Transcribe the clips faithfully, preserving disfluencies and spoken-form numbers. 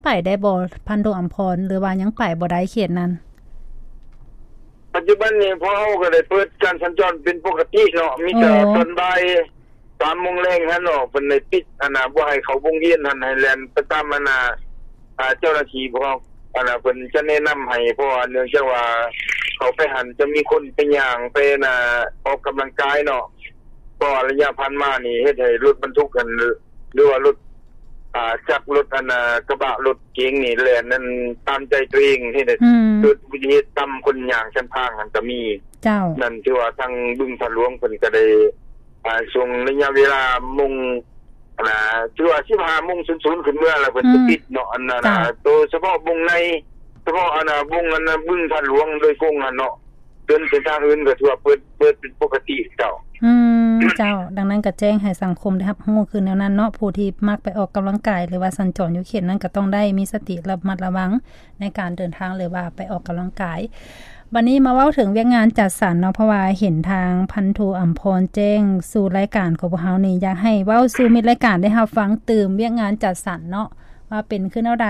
ไปได้บ่พันโดอัมพรหรือว่ายังไปบ่ได้เขตนั้นปัจจุบันนี้พอเฮาก็ได้เปิดการสัญจรเป็นปกติเนาะมีแต่ตอนบ่าย สามโมงแลงหั่นเนาะเพิ่นได้ปิดอันน่ะบ่ให้เขาวงเวียนหั่นให้แล่นไปตามอันน่ะอ่าเจ้าหน้าที่พวกอันน่ะเพิ่นจะแนะนําให้เพราะว่าเนื่องจากว่าเขาไปหันจะมีคนไปย่างไปน่ะออกกําลังกายเนาะก็ระยะผ่านมานี่เฮ็ดให้รถบรรทุกกันหรือว่ารถอ่าจักรรถอันน่ะกระบะรถเก๋งนี่แล่นนั่นตามใจตัวเองเฮ็ดให้เกิดอุบัติเหตุตามคนย่างเส้นทางหั่นก็มีเจ้านั่นถือว่าทางบึงทะหลวงเพิ่นก็ได้อ่าช่วงระยะเวลามุ่งอ่าถือว่า สิบห้าโมง ขึ้นเมื่อแล้วเพิ่นปิดเนาะอันนั้นน่ะโดยเฉพาะวงในเฉพาะอันน่ะวงอันน่ะบึงทะหลวงโดยกงหั่นเนาะเดินเส้นทางอื่นก็ถือว่าเปิดเปิดเป็นปกติเจ้าอืมเจ้าดังนั้นก็แจ้งให้สังคมได้รับรู้คือแนวนั้นเนาะผู้ที่มักไปออกกําลังกายหรือว่าสัญจรอยู่เขตนั้นก็ต้องได้มีสติระมัดระวังในการเดินทางหรือว่าไปออกกําลังกายบัดนี้มาเว้าถึงเวียกงานจัดสรรเนาะเพราะว่าเห็นทางพันโทอัมพรแจ้งสู่รายการของพวกเฮานี่อยากให้เว้าสู่มิตรรายการได้รับฟังตื่มเวียกงานจัดสรรเนาะว่าเป็นคือแนวใด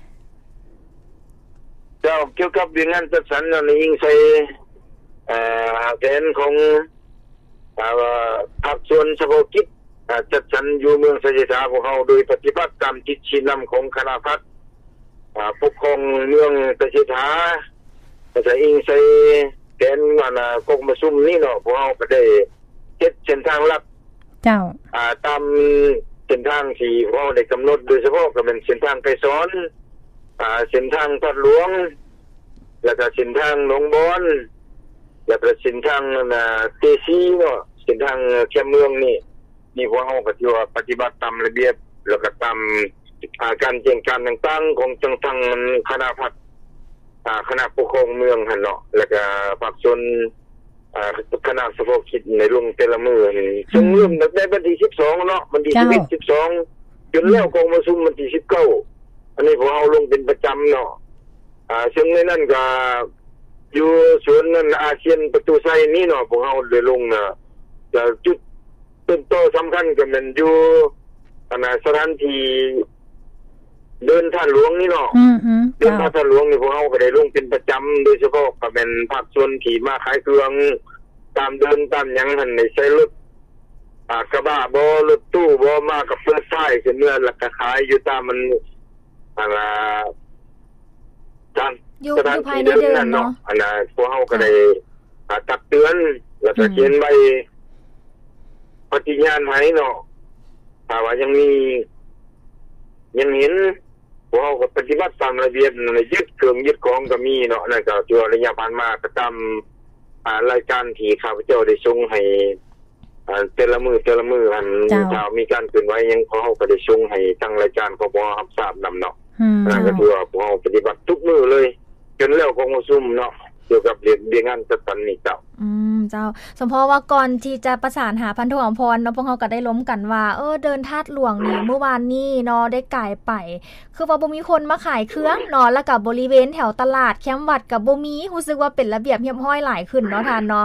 เจ้าเกี่ยวกับเวียกงานจัดสรรนั่นยิ่งใส่เอ่อแผนของอ่าภาคส่วนเฉพาะกิจจัดสรรอยู่เมืองไสยสาของเฮาโดยปฏิบัติตามจิตชี้นําของคณะพัฒน์อ่าปกครองเมืองไสยสาจะอิงใส่แผนว่าน่ะกองประชุมนี้เนาะพวกเฮาก็ได้เฮ็ดเส้นทางลัดเจ้าอ่าตามเส้นทางที่พวกเฮาได้กําหนดโดยเฉพาะก็เป็นเส้นทางไกรสอนอ่าเส้นทางพัดหลวงแล้วก็เส้นทางหนองบอนแล้วก็เส้นทางน่ะเตซีเนาะเส้นทางแคมเมืองนี่นี่พวกเฮาก็ถือว่าปฏิบัติตามระเบียบแล้วก็ตามอ่าการแจ้งการต่างๆของจังทางคณะพัฒน์อ่าคณะปกครองเมืองหั่นเนาะแล้วก็ภาคส่วนอ่าคณะเฉพาะกิจในลงแต่ละมื้อนี่ซึ่งเริ่มตั้งแต่วันที่สิบสองเนาะวันที่สิบเอ็ด สิบสองจนแล้วกองประชุมวันที่สิบเก้าอันนี้พวกเฮาลงเป็นประจําเนาะอ่าซึ่งในนั้นก็อยู่ส่วนนั้นอาเซียนประตูไซนี่เนาะพวกเฮาได้ลงน่ะจะจุดต้นโตสําคัญก็แม่นอยู่อันน่ะสถานที่เดินท่าหลวงนี่เนาะอือๆเดินท่าหลวงนี่พวกเฮาก็ได้ลงเป็นประจําโดยเฉพาะก็เป็นภาคส่วนที่มาขายเครื่องตามเดินตามหยังหั่นในใช้รถอ่ากระบะบ่รถตู้บ่มากับเปิดท้ายขึ้นเมื่อแล้วก็ขายอยู่ตามมันอ่าจังอยู่ภายในเดือนเนาะอันน่ะพวกเฮาก็ได้ตักเตือนแล้วก็เขียนใบปฏิญาณให้เนาะถ้าว่ายังมียังเห็นพวกเฮาก็ปฏิบัติตามระเบียบในยึดเครื่องยึดของก็มีเนาะนั่นก็ถือว่าระยะผ่านมาก็ตามอ่ารายการที่ข้าพเจ้าได้ส่งให้อ่าแต่ละมื้อแต่ละมื้อหั่นถ้ามีการเคลื่อนไหวยังพวกเฮาก็ได้ส่งให้ทางรายการของพวกเฮารับทราบนําเนาะนั่นก็ถือว่าพวกเฮาปฏิบัติทุกมื้อเลยจนแล้วกองประชุมเนาะเกี่ยวกับเรื่องเรื่องงานจัดสรรนี่เจ้าอืมเจ้าสมเพราะว่าก่อนที่จะประสานหาพันโทอัมพรเนาะพวกเฮาก็ได้ล้มกันว่าเออเดินธาตุหลวงนี่เมื่อวานนี้เนาะได้กายไปคือว่าบ่มีคนมาขายเครื่องเนาะแล้วก็บริเวณแถวตลาดแคมป์วัดก็บ่มีรู้สึกว่าเป็นระเบียบเรียบร้อยหลายขึ้นเนาะท่านเนาะ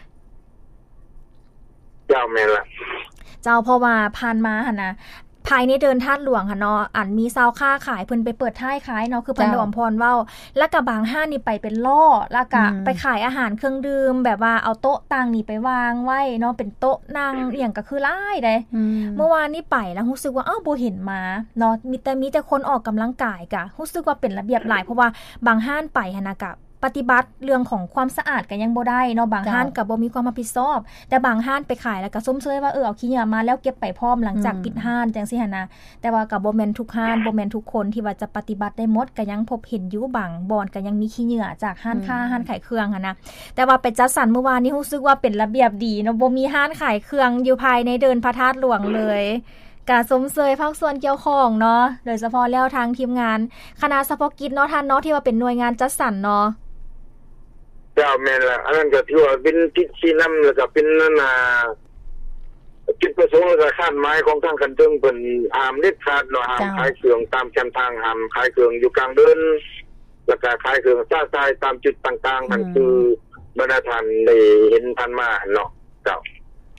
เจ้าแม่นล่ะเจ้าเพราะว่าผ่านมาหั่นน่ะภายในเดินธาตุหลวงค่ะเนาะอันมีซาวค้าขายเพิ่นไปเปิดท้ายขายเนาะคือพันโทอัมพรเว้าแล้วก็บางห้างนี่ไปเป็นล้อแล้วก็ไปขายอาหารเครื่องดื่มแบบว่าเอาโต๊ะตั้งนี่ไปวางไว้เนาะเป็นโต๊ะนั่งอีหยังก็คือหลายเด้เมื่อวานนี้ไปแล้วรู้สึกว่าอ้าวบ่เห็นมาเนาะมีแต่มีแต่คนออกกําลังกายก็รู้สึกว่าเป็นระเบียบหลายเพราะว่าบางห้างไปหั่นน่ะก็ปฏิบัติเรื่องของความสะอาดก็ยังบ่ได้เนาะบางห้านก็บ่มีความรับผิดชอบแต่บางห้านไปขายแล้วก็ส้มเชยว่าเออเอาขี้เหงื่อมาแล้วเก็บไปพร้อมหลังจากปิดห้านจังซี่หั่นน่ะแต่ว่าก็บ่แม่นทุกห้านบ่แม่นทุกคนที่ว่าจะปฏิบัติได้หมดก็ยังพบเห็นอยู่บางบ่อนก็ยังมีขี้เหงื่อจากห้านค้าห้านขายเครื่องหั่นน่ะแต่ว่าไปจัดสรรเมื่อวานนี้รู้สึกว่าเป็นระเบียบดีเนาะบ่มีห้านขายเครื่องอยู่ภายในเดินพระธาตุหลวงเลยกะสมเสยภาคส่วนเกี่ยวข้องเนาะโดยเฉพาะแล้วทางทีมงานคณะเฉพาะกิจเนาะท่านเนาะที่ว่าเป็นหน่วยงานจัดสรรเนาะเจ้าแม่นล่ะอันนั้นก็ถือว่าเป็นจิตชี้นําแล้วก็เป็นนั่นน่ะจุดประสงค์และคาดหมายของทางกันเทิงเพิ่นห้ามเด็ดขาดเนาะห้ามขายเครื่องตามเส้นทางห้ามขายเครื่องอยู่กลางเดินแล้วก็ขายเครื่องซ่าซายตามจุดต่างๆนั่นคือบรรดาท่านได้เห็นท่านมาเนาะเจ้า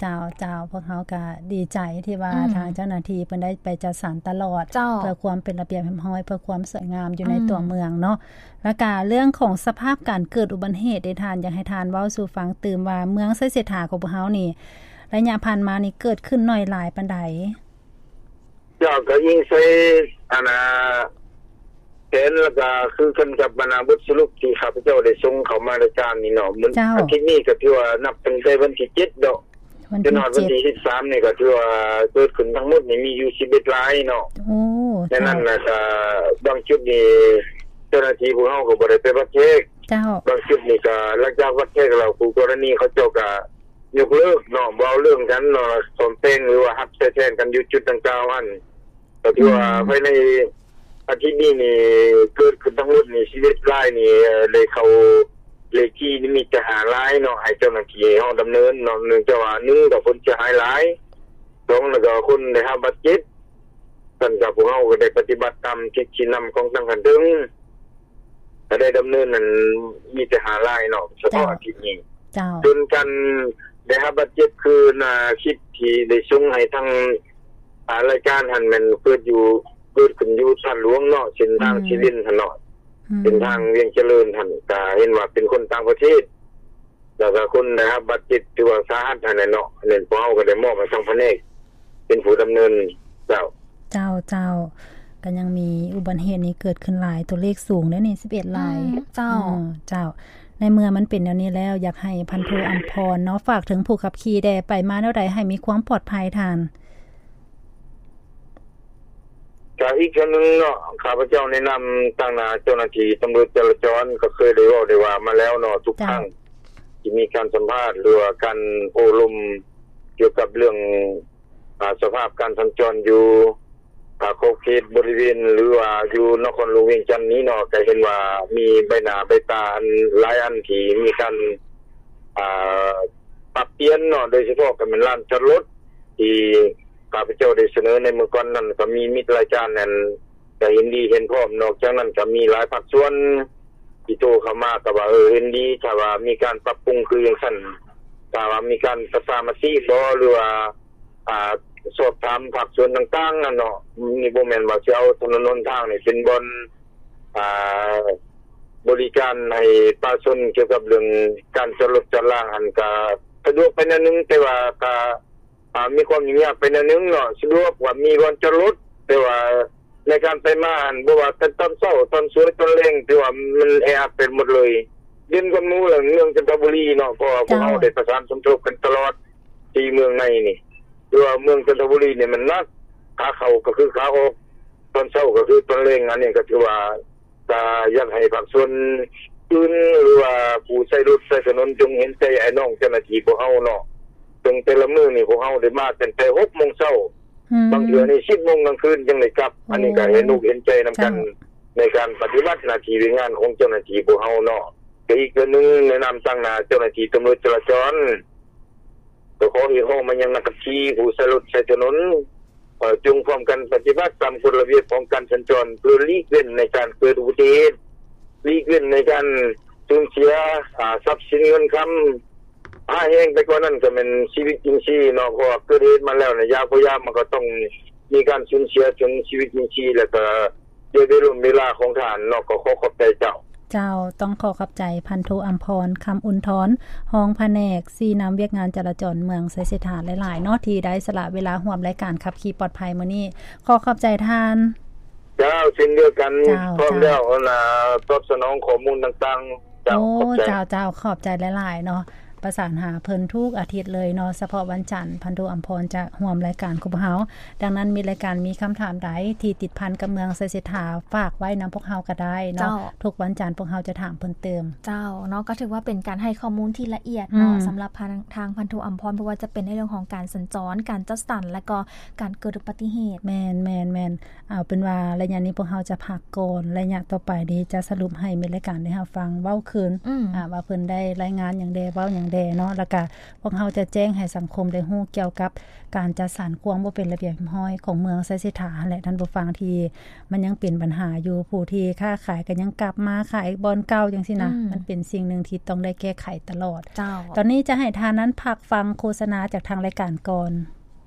เจ้าเจ้าพวกเฮาก็ดีใจที่ว่าทางเจ้าหน้าที่เพิ่นได้ไปจัดสรรตลอดเพื่อความเป็นระเบียบเรียบร้อยเพื่อความสวยงามอยู่ในตัวเมืองเนาะแล้วก็เรื่องของสภาพการเกิดอุบัติเหตุได้ทานอยากให้ทานเว้าสู่ฟังตื่มว่าเมืองไสเสถาของพวกเฮานี่ระยะผ่านมานี่เกิดขึ้นน้อยหลายปานใดเจ้าก็ยิ่งใช้อาณาเห็นแล้วก็คือขึ้นกับบรรณาบุตรสรุปที่ข้าพเจ้าได้ส่งเข้ามารายการนี่เนาะมื้ออาทิตย์นี้ก็ถือว่านับตั้งแต่วันที่เจ็ดดอกจนถึงวันที่สิบสามนี่ก็ถือว่าเกิดขึ้นทั้งหมดนี่มีอยู่สิบเอ็ดรายเนาะโอ้ดังนั้นน่ะก็บางจุดนี่เจ้าหน้าที่พวกเฮาก็บ่ได้ไปวัดเช็คเจ้าบางจุดนี่ก็หลังจากวัดเช็คแล้วผู้กรณีเขาเจ้าก็ยกเลิกเนาะบ่เอาเรื่องกันเนาะสมเต็งหรือว่าฮับแท้ๆกันอยู่จุดดังกล่าวหั่นก็ถือว่าภายในอาทิตย์นี้นี่เกิดขึ้นทั้งหมดนี่สิบเอ็ดรายนี่เลยเขาเลขที่นี่มีจะหาหลายเนาะให้เจ้าหน้าที่เฮาดำเนินเนาะหนึ่งจะว่าหนึ่งก็คนจะหายหลายสองแล้วก็คนได้รับบาดเจ็บท่านก็พวกเฮาก็ได้ปฏิบัติตามที่ชี้นำของทางการถึงก็ได้ดำเนินนั้นมีแต่หาหลายเนาะเฉพาะอาทิตย์นี้เจ้าจนกันได้รับบาดเจ็บคือน่ะคลิปที่ได้ส่งให้ทางรายการหั่นมันเกิดอยู่เกิดขึ้นอยู่ท่านหลวงเนาะเส้นทางชีวินถนนเป็นทางเวียงเจริญท่านก็เห็นว่าเป็นคนต่างประเทศแล้วก็คนนะครับบาดเจ็บที่ว่าสาหัสนั่นเนาะนั่นพวกเฮาก็ได้มอบให้ทางแผนกเป็นผู้ดำเนินเจ้าเจ้าเจ้าก็ยังมีอุบัติเหตุนี้เกิดขึ้นหลายตัวเลขสูงเด้นี่สิบเอ็ดรายเจ้าเจ้าในเมื่อมันเป็นแนวนี้แล้วอยากให้พันโทอัมพรเนาะฝากถึงผู้ขับขี่แดไปมาแนวใดให้มีความปลอดภัยทานก็อีกคนนึงเนาะข้าพเจ้าแนะนำตั้งหน้าเจ้าหน้าที่ตำรวจจราจรก็เคยได้เว้าได้ว่ามาแล้วเนาะทุกครั้งที่มีการสัมภาษณ์หรือว่าการโอบรมเกี่ยวกับเรื่องอ่าสภาพการสัญจรอยู่อ่าโคเขตบริเวณหรือว่าอยู่นครหลวงเวียงจันทน์นี้เนาะก็เห็นว่ามีใบหน้าใบตาอันหลายอันที่มีการอ่าปรับเปลี่ยนเนาะโดยเฉพาะก็เป็นลานจอดรถที่ข้าพเจ้าได้เสนอในเมื่อก่อนนั้นก็มีมิตรรายการนั้นก็เห็นดีเห็นพร้อมนอกจากนั้นก็มีหลายภาคส่วนที่โตเข้ามาก็ว่าเออเห็นดีถ้าว่ามีการปรับปรุงคืออย่างซั่นถ้าว่ามีการประสานมาที่บ่หรือว่าอ่าสอบถามภาคส่วนต่างๆนั่นเนาะนี่บ่แม่นว่าสิเอาถนนหนทางนี่เป็นบ่อนอ่าบริการให้ประชาชนเกี่ยวกับเรื่องการจอดรถจอดลาหันก็สะดวกไปนิดนึงแต่ว่าก็อ่ามีความยุ่งยากไปนิดนึงเนาะสะดวกว่ามีวันจอดรถแต่ว่าในการไปมาหันบ่ว่าตอนเช้าตอนสวยตอนแลงที่ว่ามันแออัดเป็นหมดเลยเดินกันหมู่เรื่องเมืองจันทบุรีเนาะเพราะว่าพวกเฮาได้ประสานสมทบกันตลอดที่เมืองในนี่คือว่าเมืองจันทบุรีเนี่ยมันนักขาเข้าก็คือขาออกตอนเช้าก็คือตอนแลงอันนี้ก็ถือว่าก็อยากให้ภาคส่วนอื่นหรือว่าผู้ใช้รถใช้ถนนจงเห็นใจไอ้น้องเจ้าหน้าที่พวกเฮาเนาะตรงแต่ละมื้อนี่พวกเฮาได้มาตั้งแต่ หกโมง เช้าบางเทื่อนี่ สิบโมง กลางคืนจังได้กลับอันนี้ก็เห็นอกเห็นใจนำกันในการปฏิบัติหน้าที่งานของเจ้าหน้าที่พวกเฮาเนาะก็อีกเรื่องนึงแนะนำตั้งหน้าเจ้าหน้าที่ตำรวจจราจรก็ขอให้เฮามายังนักขับขี่ผู้ใช้รถใช้ถนนเอ่อจงพร้อมกันปฏิบัติตามกฎระเบียบของการสัญจรเพื่อหลีกเว้นในการเกิดอุบัติเหตุหลีกเว้นในการสูญเสียอ่าทรัพย์สินเงินคำถ้าแห้งไปกว่านั้นก็เป็นชีวิตจริงชีเนาะเพราะเกิดเหตุมาแล้วเนี่ยยาพยายามมันก็ต้องมีการสูญเสียจนชีวิตจริงชีแล้วก็โดยเรื่องเวลาของทานเนาะก็ขอขอบใจเจ้าเจ้าต้องขอขอบใจพันโทอัมพรคำอุ่นทอนห้องแผนกซีนำเวียกงานจราจรเมืองไสเสถาหลายๆเนาะที่ได้สละเวลาร่วมรายการขับขี่ปลอดภัยมื้อนี้ขอขอบใจท่านเจ้าเช่นเดียวกันพร้อมแล้วนะตอบสนองข้อมูลต่างๆเจ้าขอบใจเจ้าเจ้าขอบใจหลายๆเนาะประสานหาเพิ่นทุกอาทิตย์เลยเนาะเฉพาะวันจันทร์พันโทอัมพรจะร่วมรายการกับเฮาดังนั้นมีรายการมีคำถามใดที่ติดพันกับเมืองไสเสถาฝากไว้นำพวกเฮาก็ได้เนาะทุกวันจันทร์พวกเฮาจะถามเพิ่นเติมเจ้าเนาะก็ถือว่าเป็นการให้ข้อมูลที่ละเอียดเนาะสำหรับทางพันโทอัมพรเพราะว่าจะเป็นในเรื่องของการสัญจรการจัดสรรและก็การเกิดอุบัติเหตุแม่นๆๆเอาเป็นว่าระยะนี้พวกเฮาจะพักก่อนระยะต่อไปนี้จะสรุปให้มีรายการได้เฮาฟังเว้าคืนอ่าว่าเพิ่นได้รายงานหยังใดเว้าหยังแดเนาะแล้วก็พวกเฮาจะแจ้งให้สังคมได้ฮู้เกี่ยวกับการจัดสรรกวางบ่เป็นระเบียบเรียบร้อยของเมืองไซสิทาและท่านผู้ฟังที่มันยังเป็นปัญหาอยู่ผู้ที่ค้าขายก็ยังกลับมาขายบอนเก่าจังซี่นะมันเป็นสิ่งนึงที่ต้องได้แก้ไขตลอดตอนนี้จะให้ทานนั้นพักฟังโฆษณาจากทางรายการก่อน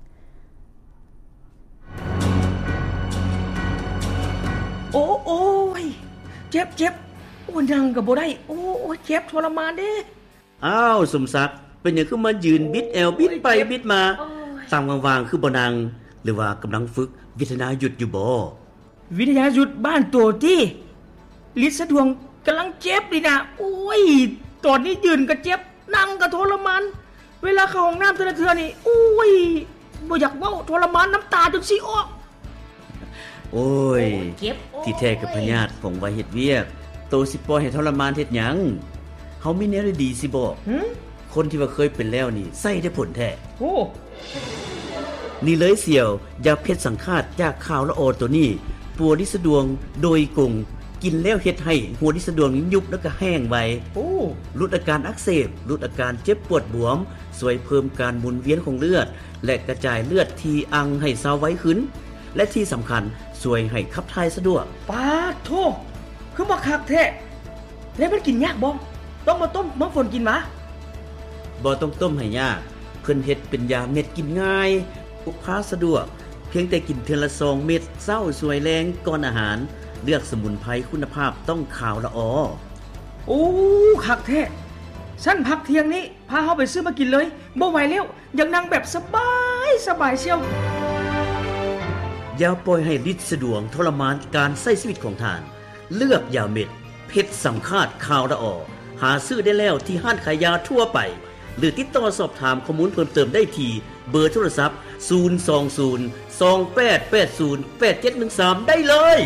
โอ้โอ้ยเจ็บเจ็บโอ้ยังก็บ่ได้โอ้โอ้เจ็บทรมานเด้อ้าวสมศักดิ์เป็นหยังคือมันยืนบิดแอวบิดไปบิดมาตามวางๆคือบ่นั่งหรือว่ากำลังฝึกวิทยายุทธอยู่บ่วิทยายุทธบ้านตัวที่ลิศสะดวงกำลังเจ็บนี่นะโอ้ยตอนนี้ยืนก็เจ็บนั่งก็ทรมานเวลาเข้าห้องน้ำแต่ละเทื่อนี่โอ้ยบ่อยากเว้าทรมานน้ำตาจนสิออกโอ้ยที่แท้กับพญาติของไว้เฮ็ดเวียกโตสิปล่อยให้ทรมานเฮ็ดหยังเฮามีแนวดีสิบ่คนที่ว่าเคยเป็นแล้วนี่ใส่ได้ผลแท้โอ้นี่เลยเสี่ยวยาเพชรสังฆาตจากข่าวละออตัวนี้ปัวดิสะดวงโดยกงกินแล้วเฮ็ดให้หัวดิสะดวงยุบแล้วก็แห้งไวโอ้ลดอาการอักเสบลดอาการเจ็บปวดบวมช่วยเพิ่มการหมุนเวียนของเลือดและกระจายเลือดที่อังให้เซาไว้ขึ้นและที่สำคัญช่วยให้ขับถ่ายสะดวกปาโธคือบ่คักแท้แล้วมันกินยากบ่ต้องมาต้มน้ำฝนกินมาบ่ต้องต้มให้ยากเพิ่นเฮ็ดเป็นยาเม็ดกินง่ายพกพาสะดวกเพียงแต่กินเทื่อละสองเม็ดเช้าสวยแรงก่อนอาหารเลือกสมุนไพรคุณภาพต้องขาวละออโอ้คักแท้ฉันพักเที่ยงนี้พาเฮาไปซื้อมากินเลยบ่ไหวแล้วอยากนั่งแบบสบายสบายเชียวอย่าปล่อยให้ฤทธิ์สะดวงทรมานการใช้ชีวิตของท่านเลือกยาเม็ดเพชรสังฆาตขาวละออหาซื้อได้แล้วที่ห้างขายยาทั่วไปหรือติดต่อสอบถามข้อมูลเพิ่มเติมได้ที่เบอร์โทรศัพท์ศูนย์ สอง ศูนย์ สอง แปด แปด ศูนย์ แปด เจ็ด หนึ่ง สามได้เลย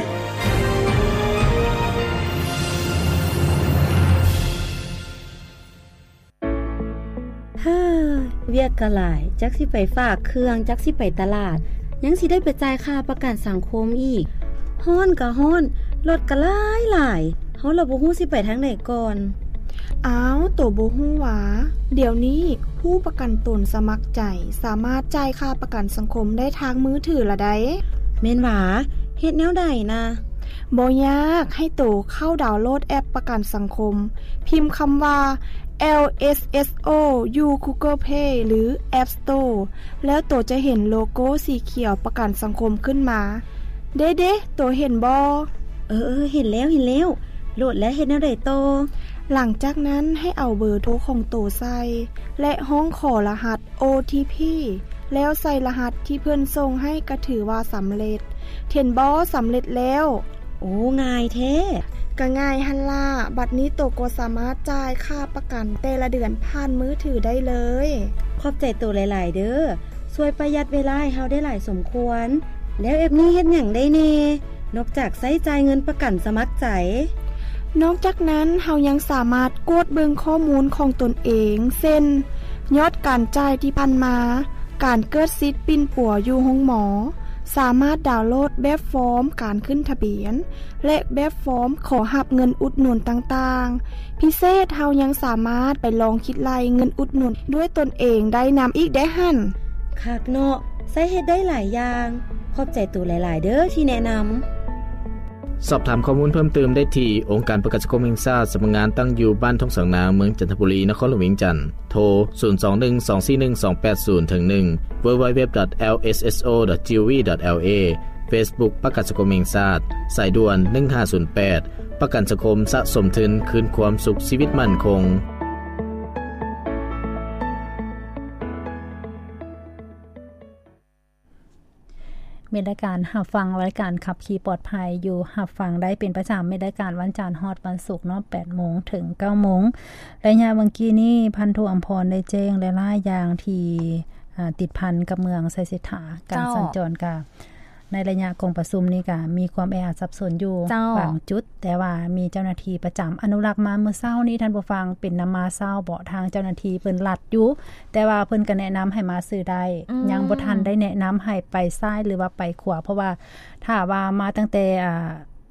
เฮ้อเวียกกะหลายจักสิไปฝากเครื่องจักสิไปตลาดยังสิได้ไปจ่ายค่าประกันสังคมอีกฮ้อนก็ฮ้อนรถก็หลายหลายเฮาละบ่ฮู้สิไปทางไหนก่อนอ้าวโตบ่ฮู้หวาเดี๋ยวนี้ผู้ประกันตนสมัครใจสามารถจ่ายค่าประกันสังคมได้ทางมือถือละได้แม่นหวาเฮ็ดแนวใดนะบ่ยากให้โตเข้าดาวน์โหลดแอปประกันสังคมพิมพ์คำว่า แอล เอส เอส โอ อยู่ Google Play หรือ App Store แล้วโตจะเห็นโลโก้สีเขียวประกันสังคมขึ้นมาเด้ๆโตเห็นบ่เออๆเห็นแล้วเห็นแล้วโหลดแล้วเฮ็ดแนวใดโตหลังจากนั้นให้เอาเบอร์โทรของโตใส่และห้องขอรหัส โอ ที พี แล้วใส่รหัสที่เพิ่นส่งให้ก็ถือว่าสำเร็จเห็นบ่สำเร็จแล้วโอ้ง่ายแท้ก็ง่ายหั่นล่ะบัดนี้โตก็สามารถจ่ายค่าประกันแต่ละเดือนผ่านมือถือได้เลยขอบใจโตหลายๆเด้อช่วยประหยัดเวลาให้เฮาได้หลายสมควรแล้วแอปนี้เฮ็ดหยังได้แน่นอกจากใช้จ่ายเงินประกันสมัครใจนอกจากนั้นเฮายังสามารถกดเบิ่งข้อมูลของตนเองเช่นยอดการจ่ายที่ผ่านมาการเกิดสิทธิ์ปิ่นปัวอยู่ห้องหมอสามารถดาวน์โหลดแบบฟอร์มการขึ้นทะเบียนและแบบฟอร์มขอรับเงินอุดหนุนต่างๆพิเศษเฮายังสามารถไปลองคิดไล่เงินอุดหนุนด้วยตนเองได้นำอีกได้หั่นคักเนาะใช้เฮ็ดได้หลายอย่างขอบใจตู่หลายๆเด้อที่แนะนำสอบถามข้อมูลเพิ่มเติมได้ที่องค์การประกันสังคมแห่งชาติสำนักงานตั้งอยู่บ้านท้องสังนาเมืองจันทบุรีนครหลวงเวียงจันทน์โทรศูนย์ สอง หนึ่ง สอง สี่ หนึ่ง สอง แปด ศูนย์ หนึ่ง ดับเบิลยู ดับเบิลยู ดับเบิลยู ดอท แอล เอส เอส โอ ดอท จี โอ วี ดอท แอล เอ Facebook ประกันสังคมแห่งชาติสายด่วนหนึ่งห้าศูนย์แปดประกันสังคมสะสมทุนคืนความสุขชีวิตมั่นคงมีรายการหับฟังรายการขับขี่ปลอดภัยอยู่หับฟังได้เป็นประจำมีรายการวันจันทร์ฮอดวันศุกร์เนาะ แปดโมง ถึง เก้าโมงและยามเมื่อกี้นี้พันโทอำพรได้แจ้งหลายๆอย่างที่ติดพันกับเมืองไซสิทาการสัญจรกับในระยะกองประชุมนี้ก็มีความแออัดสับสนอยู่บางจุดแต่ว่ามีเจ้าหน้าที่ประจำอนุรักษ์มาเมื่อเช้านี้ท่านผู้ฟังเป็นนำมาเช้าเบาะทางเจ้าหน้าที่เพิ่นลัดอยู่แต่ว่าเพิ่นก็แนะนำให้มาซื้อได้ยังบ่ทันได้แนะนำให้ไปซ้ายหรือว่าไปขวาเพราะว่าถ้าว่ามาตั้งแต่อ่า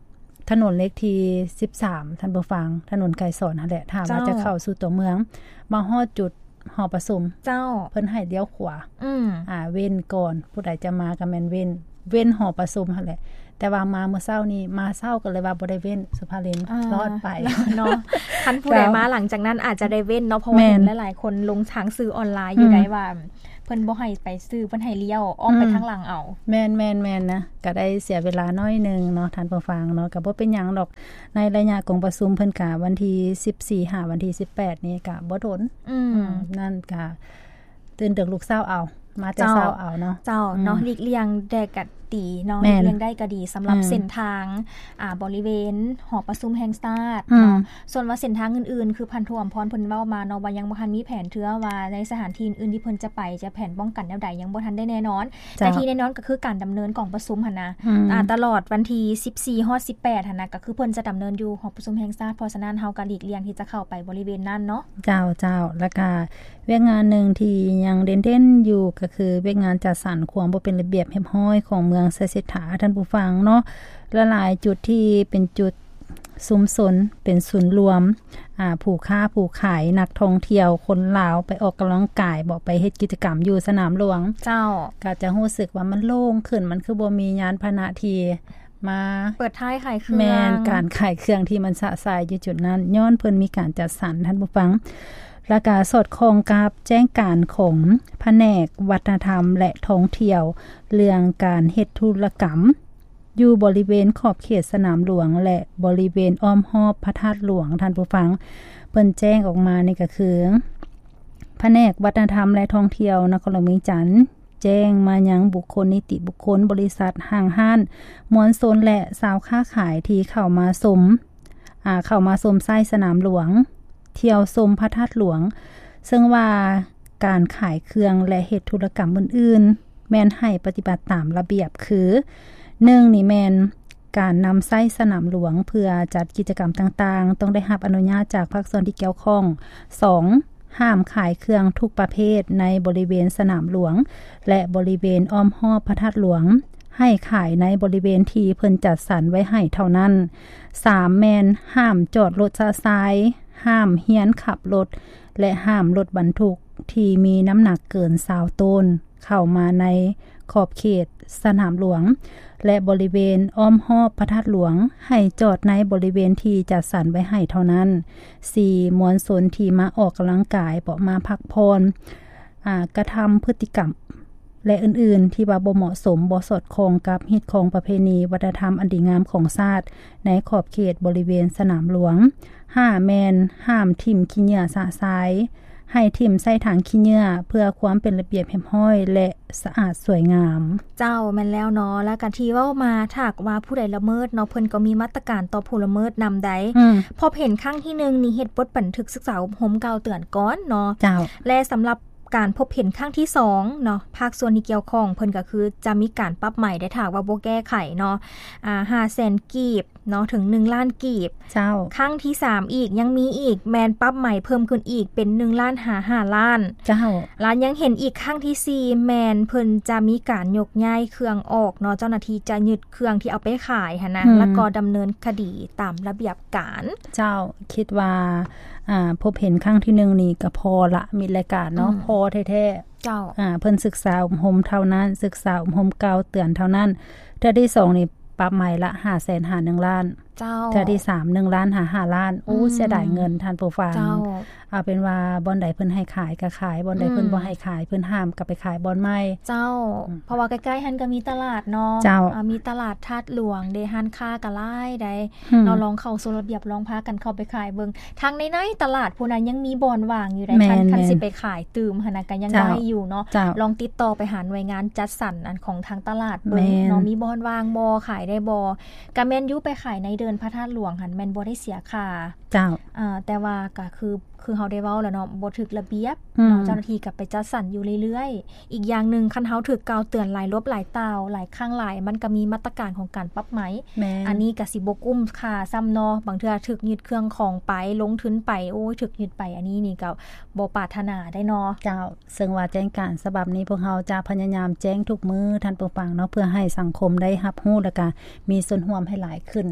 ถนนเล็กที่สิบสามท่านผู้ฟังถนนไกรสอนนั่นแหละถ้าว่าจะเข้าสู่ตัวเมืองมาฮอดจุดหอประชุมเจ้าเพิ่นให้เลี้ยวขวาอืมอ่าเว้นก่อนผู้ใดจะมาก็แม่นเว้นเว้นหอประชุมนั่นแหละแต่ว่ามาเมื่อเช้านี้มาเช้าก็เลยว่าบ่ได้เว้นสุภาลินรอดไปเนาะคันผู้ใดมาหลังจากนั้นอาจจะได้เว้นเนาะเพราะว่าเห็นหลายๆคนลงทางซื้อออนไลน์อยู่ได้ว่าเพิ่นบ่ให้ไปซื้อเพิ่นให้เลี้ยวอ้อมไปทางหลังเอาแม่นๆๆนะก็ได้เสียเวลาน้อยนึงเนาะท่านผู้ฟังเนาะก็บ่เป็นหยังดอกในระยะของประชุมเพิ่นก็วันที่สิบสี่หาวันที่สิบแปดนี่ก็บ่โดนอืมนั่นก็ตื่นดึกลูกเช้าเอามาแต่เช้าเอาเนาะเจ้าเนาะหลีกเลี่ยงแดกกัดตีเนาะเลี่ยงได้ก็ดีสำหรับเส้นทางอ่าบริเวณหอประชุมแห่งชาติเนาะส่วนว่าเส้นทางอื่นๆคือพันธุอำพรเพิ่นเว้ามาเนาะว่ายังบ่ทันมีแผนเทื่อว่าในสถานที่อื่นที่เพิ่นจะไปจะแผนป้องกันแนวใดยังบ่ทันได้แน่นอนแต่ที่แน่นอนก็คือการดำเนินของประชุมหั่นนะอ่าตลอดวันที่สิบสี่ฮอดสิบแปดหั่นนะก็คือเพิ่นจะดำเนินอยู่หอประชุมแห่งชาติเพราะฉะนั้นเฮาก็หลีกเลี่ยงที่จะเข้าไปบริเวณนั้นเนาะเจ้าๆแล้วก็เวียกงานนึงที่ยังเด่นๆอยู่ก็คือเวียกงานจัดสรรความบ่เป็นระเบียบเรียบร้อยของเมืองไสเสถาท่านผู้ฟังเนาะละหลายจุดที่เป็นจุดสุมสนเป็นศูนย์รวมอ่าผู้ค้าผู้ขายนักท่องเที่ยวคนลาวไปออกกำลังกายบ่ไปเฮ็ดกิจกรรมอยู่สนามหลวงเจ้าก็จะรู้สึกว่ามันโล่งขึ้นมันคือบ่มียานพาหนะที่มาเปิดท้ายขายเครื่องแม่นการขายเครื่องที่มันสะสายอยู่จุดนั้นย้อนเพิ่นมีการจัดสรรท่านผู้ฟังและการสอดคล้องกับแจ้งการของแผนกวัฒนธรรมและท่องเที่ยวเรื่องการเฮ็ดธุรกรรมอยู่บริเวณขอบเขตสนามหลวงและบริเวณอ้อมรอบพระธาตุหลวงท่านผู้ฟังเพิ่นแจ้งออกมานี่ก็คือแผนกวัฒนธรรมและท่องเที่ยวนครหลวงเวียงจันทน์แจ้งมายังบุคคลนิติบุคคลบริษัทห้างห้านมวลชนและสาวค้าขายที่เข้ามาชมอ่าเข้ามาชมไส้สนามหลวงเที่ยวชมพระธาตุหลวงซึ่งว่าการขายเครื่องและเฮ็ดธุรกรรมอื่นๆแม่นให้ปฏิบัติตามระเบียบคือหนึ่งนี่แม่นการนำไส้สนามหลวงเพื่อจัดกิจกรรมต่างๆต้องได้รับอนุญาตจากภาคส่วนที่เกี่ยวข้องสองห้ามขายเครื่องทุกประเภทในบริเวณสนามหลวงและบริเวณอ้อมรอบพระธาตุหลวงให้ขายในบริเวณที่เพิ่นจัดสรรไว้ให้เท่านั้นสามแม่นห้ามจอดรถซะซ้ายห้ามเฮียนขับรถและห้ามรถบรรทุกที่มีน้ำหนักเกินยี่สิบตันเข้ามาในขอบเขตสนามหลวงและบริเวณอ้อมรอบพระธาตุหลวงให้จอดในบริเวณที่จัดสรรไว้ให้เท่านั้นสี่มวลชนที่มาออกกำลังกายบ่มาพักผ่อนอ่ากระทำพฤติกรรมและอื่นๆที่ว่าบ่เหมาะสมบ่สอดคล้องกับฮิตของประเพณีวัฒนธรรมอันดีงามของชาติในขอบเขตบริเวณสนามหลวงห้าแมนห้ามทิ่มขี้เหงื่อสะสายให้ทิ่มใส่ถังขี้เหงื่อเพื่อความเป็นระเบียบเรียบร้อยและสะอาดสวยงามเจ้าแม่นแล้วเนาะแล้วกันที่เว้ามาถ้าว่าผู้ใดละเมิดเนาะเพิ่นก็มีมาตรการต่อผู้ละเมิดนำใดพอเห็นครั้งที่หนึ่งนี่เฮ็ดบทบันทึกศึกษาอบรมกล่าวเตือนก่อนเนาะเจ้าและสำหรับการพบเห็นครั้งที่สองเนาะภาคส่วนที่เกี่ยวข้องเพิ่นก็คือจะมีการปรับใหม่ได้ถ้าว่าบ่แก้ไขเนาะอ่า ห้าแสน กีบเนาะถึงหนึ่งล้านกีบเจ้าครั้งที่สามอีกยังมีอีกแมนปรับใหม่เพิ่มขึ้นอีกเป็นหนึ่งล้านห้า ห้าล้านเจ้าแล้วยังเห็นอีกครั้งที่สี่แมนเพิ่นจะมีการยกย้ายเครื่องออกเนาะเจ้าหน้าที่จะยึดเครื่องที่เอาไปขายหั่นนะแล้วก็ดำเนินคดีตามระเบียบการเจ้าคิดว่าอ่าพบเห็นครั้งที่หนึ่งนี่ก็พอละมีรายการเนาะพอแท้ๆเจ้าอ่าเพิ่นศึกษาอบรมเท่านั้นศึกษาอบรมกล่าวเตือนเท่านั้นเทื่อที่สองนี่ปรับใหม่ละ ห้าแสน หา หนึ่งล้านเจ้าเทื่อที่สาม หนึ่งล้านหา ห้าล้านโอ้เสียดายเงินท่านผู้ฟังเอาเป็นว่าบ่อนใดเพิ่นให้ขายก็ขายบ่อนใดเพิ่นบ่ให้ขายเพิ่นห้ามก็ไปขายบ่อนใหม่เจ้าเพราะว่าใกล้ๆหั่นก็มีตลาดเนาะอ่ามีตลาดธาตุหลวงเด้ร้านค้าก็หลายได้เราลองเข้าสู่ระเบียบลองพากันเข้าไปขายเบิ่งทางในๆตลาดผู้นั้นยังมีบ่อนว่างอยู่ได้คันคันสิไปขายตื่มหั่นน่ะก็ยังได้อยู่เนาะลองติดต่อไปหาหน่วยงานจัดสรรอันของทางตลาดเบิ่งเนาะมีบ่อนว่างบ่ขายได้บ่ก็แม่นอยู่ไปขายในเดินพระธาตุหลวงหั่นแม่นบ่ได้เสียค่าเจ้าอ่าแต่ว่าก็คือคือเฮาได้เว้าแล้วเนาะบ่ถูกระเบียบเนาะเจ้าหน้าที่ก็ไปจัดสรรอยู่เรื่อยๆอีกอย่างนึงคันเฮาถูกกล่าวเตือนหลายรอบหลายตาวหลายครั้งหลายมันก็มีมาตรการของการปรับไหมอันนี้ก็สิบ่กุ้มค่าซ้ำเนาะบางเทื่อถูกยึดเครื่องของไปลงทุนไปโอ้ยถูกยึดไปอันนี้นี่ก็บ่ปรารถนาได้เนาะเจ้าซึ่งว่าแจ้งการฉบับนี้พวกเฮาจะพยายามแจ้งทุกมื้อท่านผู้ฟังเนาะเพื่อให้สังคมได้รับรู้แล้วก็มีส่วนร่วมให้หลายขึ้น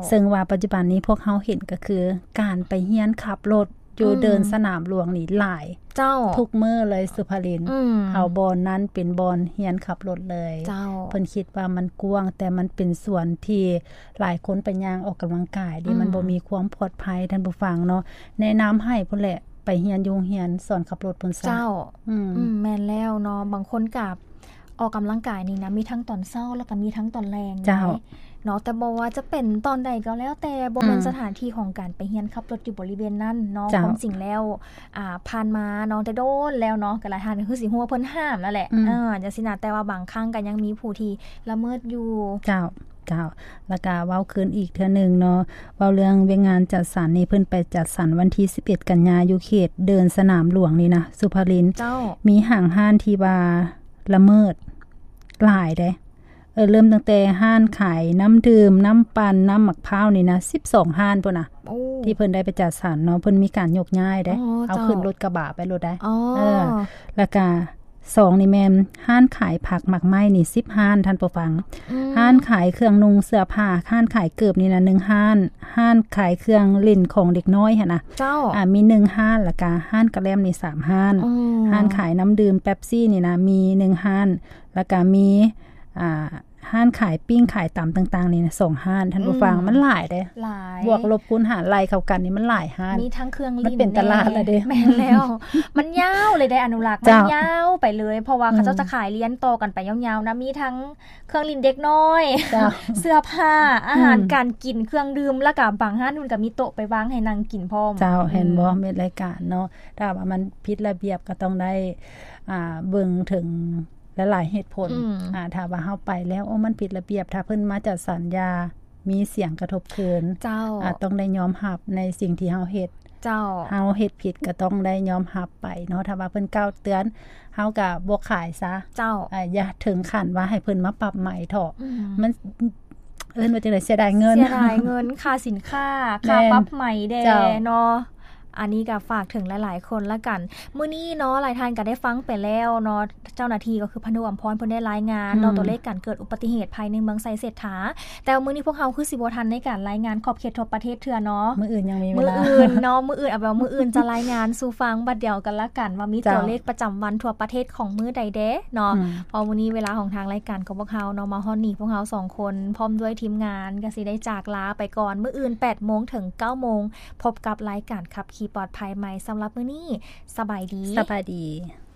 ซึ่งว่าปัจจุบันนี้พวกเฮาเห็นก็คือการไปเฮียนขับรถอยู่เดินสนามหลวงนี่หลายเจ้าทุกมื้อเลยสุภรินเอาบอนนั้นเป็นบอนเฮียนขับรถเลยเจ้าเพิ่นคิดว่ามันกว้างแต่มันเป็นส่วนที่หลายคนไปย่างออกกําลังกายดิมันบ่มีความปลอดภัยท่านผู้ฟังเนาะแนะนําให้พุ่นแหละไปเฮียนอยู่เฮียนสอนขับรถพุ่นซะเจ้าอืมแม่นแล้วเนาะบางคนกับออกกําลังกายนี่นะมีทั้งตอนเช้าแล้วก็มีทั้งตอนแลงเจ้าเนาะแต่บ่ว่าจะเป็นตอนใดก็แล้วแต่บ่แม่นสถานที่ของการไปเฮียนขับรถอยู่บริเวณนั้นเนาะความจริงแล้วอ่าผ่านมาเนาะแต่โดนแล้วเนาะก็หลายท่านคือสิฮู้ว่าเพิ่นห้ามแล้วแหละเออจังซี่นะแต่ว่าบางครั้งก็ยังมีผู้ที่ละเมิดอยู่เจ้าเจ้าแล้วก็เว้าคืนอีกเทื่อนึงเนาะเว้าเรื่องเวียงงานจัดสรรนี่เพิ่นไปจัดสรรวันที่สิบเอ็ดกันยายนอยู่เขตเดินสนามหลวงนี่นะสุภรินทร์มีห้างห้านที่ว่าละเมิดหลายเด้เออเริ่มตั้งแต่ห้านขายน้ำดื่มน้ำปั่นน้ำหมักพร้าวนี่นะสิบสองห้านพุ่นน่ะที่เพิ่นได้ไปจัดสรรเนาะเพิ่นมีการยกย้ายเด้เอาขึ้นรถกระบะไปรถได้เออแล้วก็สองนี่แม่นห้านขายผักหมักไม้นี่สิบห้านท่านผู้ฟังห้านขายเครื่องนุ่งเสื้อผ้าห้านขายเกือบนี่นะหนึ่งห้านห้านขายเครื่องเล่นของเด็กน้อยหั่นน่ะเจ้าอ่ามีหนึ่งห้านแล้วก็ห้านกระแลมนี่สามห้านห้านขายน้ำดื่มเป๊ปซี่นี่นะมีหนึ่งห้านแล้วก็มีอ่าห้านขายปิ้งขายตำต่างๆนี่นะสองห้านท่านผู้ฟังมันหลายเด้หลายบวกลบคูณหารไล่เข้ากันนี่มันหลายห้านมีทั้งเครื่องลิ้นมันเป็นตลาดแล้วเด้แม่นแล้วมันยาวเลยได้อนุรักษ์มันยาวไปเลยเพราะว่าเขาเจ้าจะขายเลี้ยงต่อกันไปยาวๆนะมีทั้งเครื่องลิ้นเด็กน้อยเสื้อผ้าอาหารการกินเครื่องดื่มแล้วก็บางห้านมันก็มีโต๊ะไปวางให้นั่งกินพร้อมเจ้าเห็นบ่เม็ดรายการเนาะถ้าว่ามันผิดระเบียบก็ต้องได้อ่าเบิ่งถึงหลายๆเหตุผลอ่าถ้าว่าเฮาไปแล้วโอ้มันผิดระเบียบถ้าเพิ่นมาจัดสัญญามีเสียงกระทบเคืนเจ้าอ่าต้องได้ยอมรับในสิ่งที่เฮาเฮ็ดเจ้าเฮาเฮ็ดผิดก็ต้องได้ยอมรับไปเนาะถ้าว่าเพิ่นกล่าวเตือนเฮาก็บ่ขายซะเจ้าอ่าอย่าถึงขั้นว่าให้เพิ่นมาปรับใหม่เถาะมันเอิ้นว่าจังได๋เสียดายเงินเสียดายเงินค่าสินค้าค่าปรับใหม่แด่เนาะอันนี้ก็ฝากถึงหลายๆคนละกันมื้อนี้เนาะหลายท่านก็ได้ฟังไปแล้วเนาะเจ้าหน้าที่ก็คือพนุอำพรเพิ่นได้รายงานเนาะตัวเลขการเกิดอุบัติเหตุภายในเมืองไซเศรษฐาแต่มื้อนี้พวกเฮาคือสิบ่ทันในการรายงานขอบเขตทั่วประเทศเทื่อเนาะมื้ออื่นยังมีเวลามื้ออื่นเนาะมื้ออื่นเอาแบบมื้ออื่นจะรายงานสู่ฟังบัดเดียวกันละกันว่ามีตัวเลขประจำวันทั่วประเทศของมื้อใดเด้เนาะพอมื้อนี้เวลาของทางรายการของพวกเฮาเนาะมาฮอดนี่พวกเฮาสองคนพร้อมด้วยทีมงานก็สิได้จากลาไปก่อนมื้ออื่น แปดโมง ถึง เก้าโมงพบกับรายการขับขี่ปลอดภัยใหม่สำหรับมื้อนี้สบายดีสบายดี